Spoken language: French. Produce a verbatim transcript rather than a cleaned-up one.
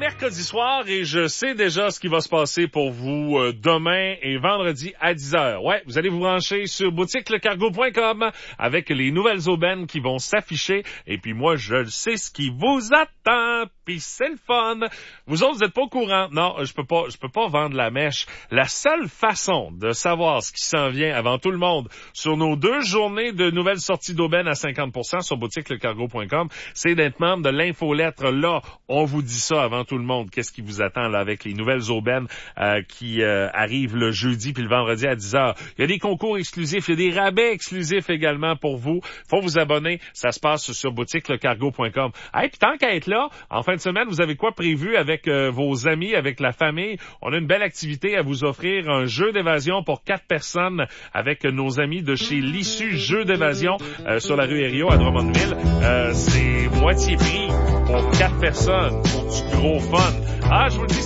mercredi soir et je sais déjà ce qui va se passer pour vous euh, demain et vendredi à dix heures. Ouais, vous allez vous brancher sur boutique le cargo point com avec les nouvelles aubaines qui vont s'afficher. Et puis moi, je sais ce qui vous attend. Puis c'est le fun. Vous autres, vous êtes pas au courant. Non, je peux pas, je peux pas vendre la mèche. La seule façon de savoir ce qui s'en vient avant tout le monde sur nos deux journées de nouvelles sorties d'aubaine à cinquante pour cent sur boutique le cargo point com, c'est d'être membre de l'infolettre. Là, on vous dit ça avant tout le monde. Qu'est-ce qui vous attend là avec les nouvelles aubaines euh, qui euh, arrivent le jeudi puis le vendredi à dix heures. Il y a des concours exclusifs, il y a des rabais exclusifs également pour vous. Faut vous abonner. Ça se passe sur boutique le cargo point com. Hey, puis tant qu'à être là, en fin de semaine, vous avez quoi prévu avec euh, vos amis, avec la famille? On a une belle activité à vous offrir, un jeu d'évasion pour quatre personnes avec nos amis de chez l'Issue Jeux d'évasion euh, sur la rue Herriot à Drummondville. Euh, c'est moitié prix pour quatre personnes, pour du gros fun. Ah, je vous le dis,